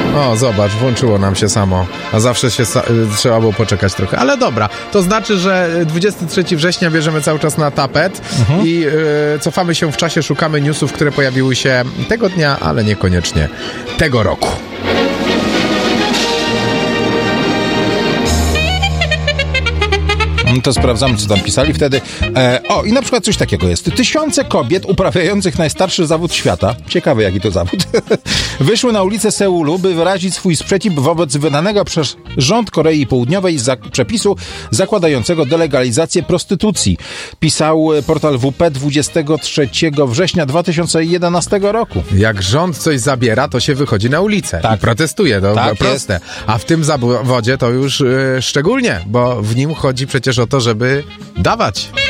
O, zobacz, włączyło nam się samo. A zawsze się trzeba było poczekać trochę. Ale dobra, to znaczy, że 23 września bierzemy cały czas na tapet i cofamy się w czasie, szukamy newsów, które pojawiły się tego dnia, ale niekoniecznie tego roku. To sprawdzamy, co tam pisali wtedy. I na przykład coś takiego jest. Tysiące kobiet uprawiających najstarszy zawód świata, ciekawy jaki to zawód, wyszły na ulicę Seulu, by wyrazić swój sprzeciw wobec wydanego przez rząd Korei Południowej przepisu zakładającego delegalizację prostytucji. Pisał portal WP 23 września 2011 roku. Jak rząd coś zabiera, to się wychodzi na ulicę i protestuje. To tak proste. Jest. A w tym zawodzie to już szczególnie, bo w nim chodzi przecież o to, żeby dawać.